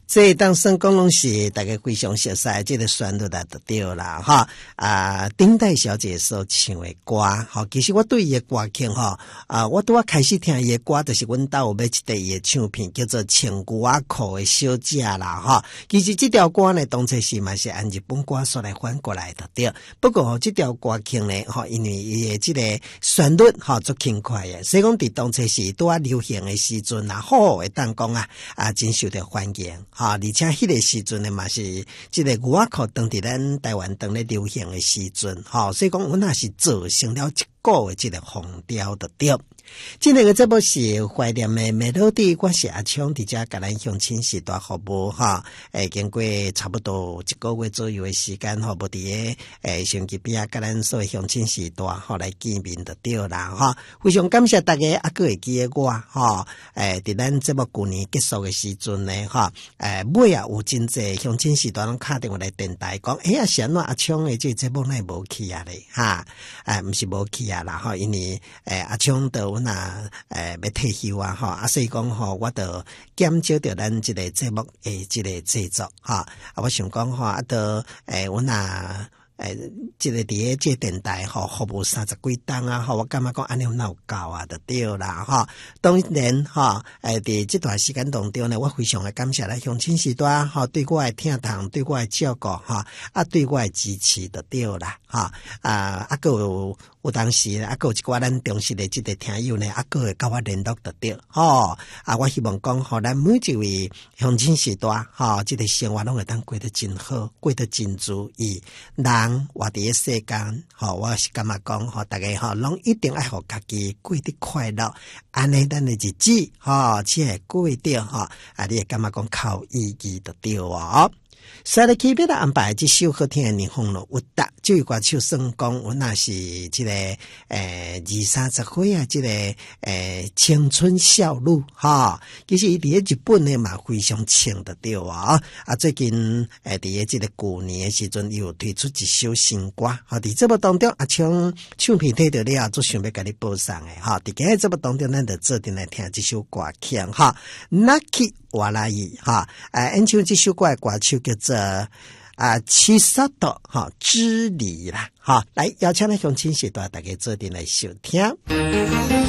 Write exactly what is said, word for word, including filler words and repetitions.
这当算讲拢是大家非常熟悉这个旋律啦，就对啦哈啊！丁代小姐所唱的歌，哈，其实我对伊的歌曲哈啊，我拄啊开始听伊的歌，就是阮兜有买一块伊的唱片，叫做《穿牛仔裤的小姐》啦哈。其实这条歌呢，当初是嘛是按日本歌所来翻过来的对。不过这条歌曲呢，哈，因为伊的这个旋律哈足轻快的，所以讲伫当初是拄啊流行的时阵啊，好好的当讲啊啊，真受到欢迎。哈，而且迄个时阵呢嘛是即个牛仔裤当伫咱台湾当咧流行的时阵，哈，所以讲阮也是造成了一个的即个风调的调。今日个节目是怀念的melody，我是阿昌，伫遮甲咱乡亲时代服务哈。诶，经过差不多一个月左右的时间，哈，无伫诶诶手机边啊，甲咱所谓乡亲时代哈来见面就对啦哈。非常感谢大家，啊，个会记得我哈。诶，伫咱节目旧年结束的时阵呢，哈，诶，尾啊有真济乡亲时代拢敲电话来电台讲，诶啊，是安怎阿昌的这节目乃无去啊咧哈？诶，毋是无去啊啦哈，因为诶阿昌都。那诶要退休啊吼，啊所以讲吼，我就减少着咱即个节目诶即个制作哈。啊，我想讲吼，啊都诶我那诶即个伫诶即个电台吼服务三十几档啊吼，我感觉讲安尼有哪有够啊，就对啦哈。当然哈，诶伫即段时间当中呢，我非常诶感谢咱乡亲时代吼对我诶听堂，对我诶照顾哈，啊对我诶支持就对啦哈。啊啊个有。有当时啊，还有一寡咱忠实的即个听友呢，啊，还会甲我联絡得到，吼啊！我希望講，吼咱每一位鄉親時代，吼即、這個生活攏會當過得真好，過得真如意。人活佇個世間，吼我是感覺講，吼大家吼攏一定愛互家己過得快樂，安尼咱的日子，吼才會過得吼啊！你會感覺講較有意義就對哦。所以去要來安排這首好聽的日風咯，有達這一歌手算講，我那是這個誒二三十歲啊，這個誒、呃、青春少女哈。其實伊佇日本呢嘛非常青的對啊，啊最近誒佇個這個舊年的時陣又推出一首新歌，哈佇這部當中啊唱唱片睇到了，就想要甲你播送的哈。佇今日這部當中，咱就做陣來聽這首歌曲哈 ，Lucky。瓦拉伊哈，誒，演唱這首歌嘅歌手叫做啊七沙多哈之離啦，哈，來邀請咧鄉親時代大家做陣來收聽。